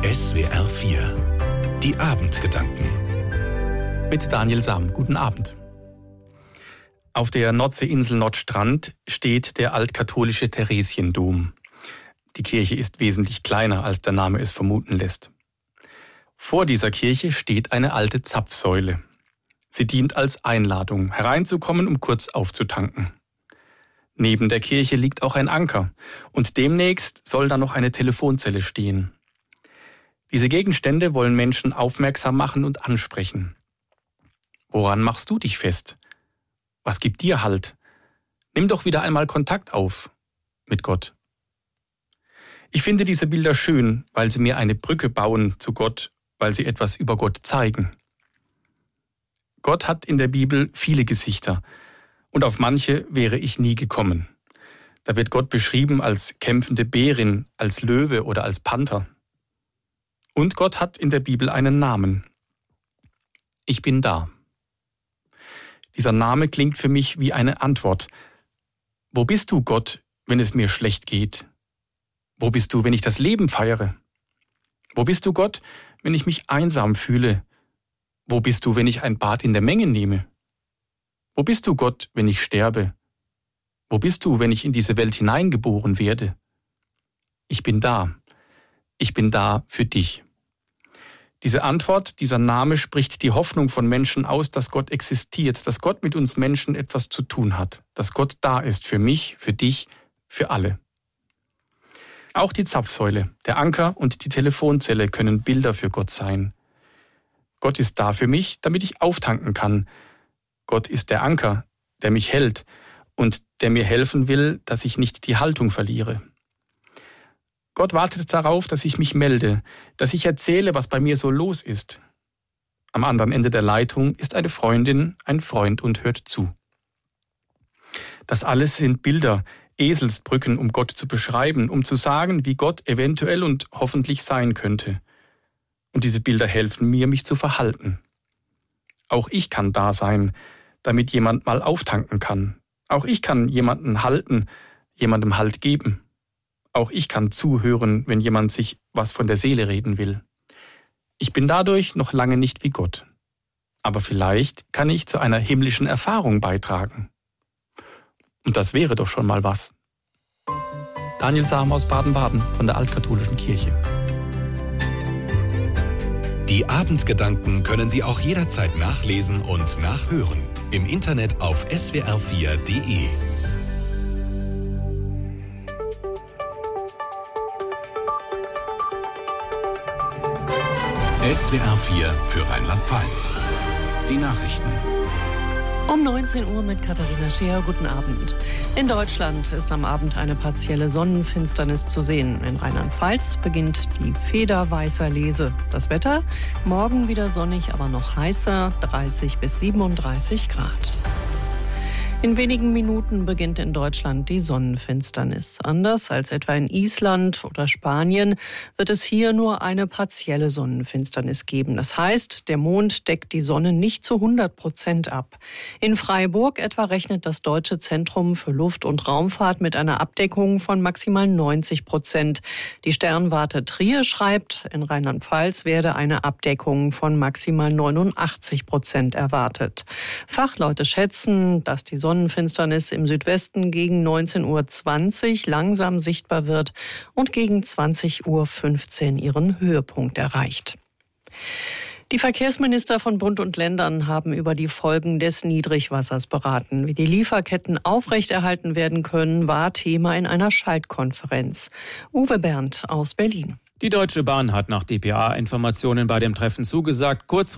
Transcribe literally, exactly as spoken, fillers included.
S W R vier. Die Abendgedanken. Mit Daniel Sam. Guten Abend. Auf der Nordseeinsel Nordstrand steht der altkatholische Theresiendom. Die Kirche ist wesentlich kleiner, als der Name es vermuten lässt. Vor dieser Kirche steht eine alte Zapfsäule. Sie dient als Einladung, hereinzukommen, um kurz aufzutanken. Neben der Kirche liegt auch ein Anker und demnächst soll da noch eine Telefonzelle stehen. Diese Gegenstände wollen Menschen aufmerksam machen und ansprechen. Woran machst du dich fest? Was gibt dir Halt? Nimm doch wieder einmal Kontakt auf mit Gott. Ich finde diese Bilder schön, weil sie mir eine Brücke bauen zu Gott, weil sie etwas über Gott zeigen. Gott hat in der Bibel viele Gesichter und auf manche wäre ich nie gekommen. Da wird Gott beschrieben als kämpfende Bärin, als Löwe oder als Panther. Und Gott hat in der Bibel einen Namen. Ich bin da. Dieser Name klingt für mich wie eine Antwort. Wo bist du, Gott, wenn es mir schlecht geht? Wo bist du, wenn ich das Leben feiere? Wo bist du, Gott, wenn ich mich einsam fühle? Wo bist du, wenn ich ein Bad in der Menge nehme? Wo bist du, Gott, wenn ich sterbe? Wo bist du, wenn ich in diese Welt hineingeboren werde? Ich bin da. Ich bin da für dich. Diese Antwort, dieser Name spricht die Hoffnung von Menschen aus, dass Gott existiert, dass Gott mit uns Menschen etwas zu tun hat, dass Gott da ist für mich, für dich, für alle. Auch die Zapfsäule, der Anker und die Telefonzelle können Bilder für Gott sein. Gott ist da für mich, damit ich auftanken kann. Gott ist der Anker, der mich hält und der mir helfen will, dass ich nicht die Haltung verliere. Gott wartet darauf, dass ich mich melde, dass ich erzähle, was bei mir so los ist. Am anderen Ende der Leitung ist eine Freundin, ein Freund und hört zu. Das alles sind Bilder, Eselsbrücken, um Gott zu beschreiben, um zu sagen, wie Gott eventuell und hoffentlich sein könnte. Und diese Bilder helfen mir, mich zu verhalten. Auch ich kann da sein, damit jemand mal auftanken kann. Auch ich kann jemanden halten, jemandem Halt geben. Auch ich kann zuhören, wenn jemand sich was von der Seele reden will. Ich bin dadurch noch lange nicht wie Gott. Aber vielleicht kann ich zu einer himmlischen Erfahrung beitragen. Und das wäre doch schon mal was. Daniel Sam aus Baden-Baden von der Altkatholischen Kirche. Die Abendgedanken können Sie auch jederzeit nachlesen und nachhören. Im Internet auf S W R vier Punkt de. S W R vier für Rheinland-Pfalz. Die Nachrichten. Um neunzehn Uhr mit Katharina Scheer. Guten Abend. In Deutschland ist am Abend eine partielle Sonnenfinsternis zu sehen. In Rheinland-Pfalz beginnt die Federweißer-Lese. Das Wetter? Morgen wieder sonnig, aber noch heißer, dreißig bis siebenunddreißig Grad. In wenigen Minuten beginnt in Deutschland die Sonnenfinsternis. Anders als etwa in Island oder Spanien wird es hier nur eine partielle Sonnenfinsternis geben. Das heißt, der Mond deckt die Sonne nicht zu hundert Prozent ab. In Freiburg etwa rechnet das Deutsche Zentrum für Luft- und Raumfahrt mit einer Abdeckung von maximal neunzig Prozent. Die Sternwarte Trier schreibt, in Rheinland-Pfalz werde eine Abdeckung von maximal neunundachtzig Prozent erwartet. Fachleute schätzen, dass die Sonnenfinsternis im Südwesten gegen neunzehn Uhr zwanzig langsam sichtbar wird und gegen zwanzig Uhr fünfzehn ihren Höhepunkt erreicht. Die Verkehrsminister von Bund und Ländern haben über die Folgen des Niedrigwassers beraten. Wie die Lieferketten aufrechterhalten werden können, war Thema in einer Schaltkonferenz. Uwe Berndt aus Berlin. Die Deutsche Bahn hat nach D P A-Informationen bei dem Treffen zugesagt, kurz